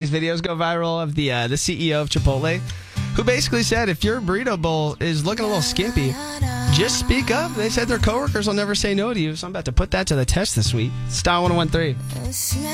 these videos go viral of the CEO of Chipotle, who basically said if your burrito bowl is looking a little skimpy, just speak up. They said their coworkers will never say no to you, so I'm about to put that to the test this week. Style 101.3.